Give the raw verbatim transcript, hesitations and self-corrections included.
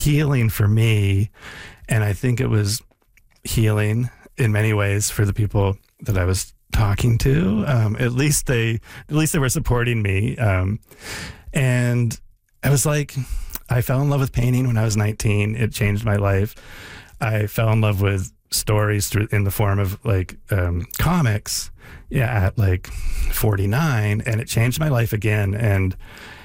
healing for me. And I think it was healing in many ways for the people that I was talking to. Um, at least they, at least they were supporting me. Um, and I was like, I fell in love with painting when I was nineteen. It changed my life. I fell in love with stories through in the form of like um, comics. Yeah, at like forty-nine, and it changed my life again. And